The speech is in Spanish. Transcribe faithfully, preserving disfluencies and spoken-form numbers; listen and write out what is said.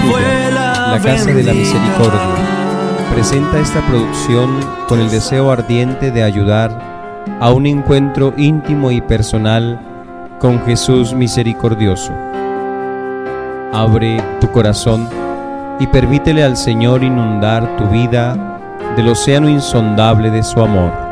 Aleluya, la Casa de la Misericordia presenta esta producción con el deseo ardiente de ayudar a un encuentro íntimo y personal con Jesús misericordioso. Abre tu corazón y permítele al Señor inundar tu vida del océano insondable de su amor.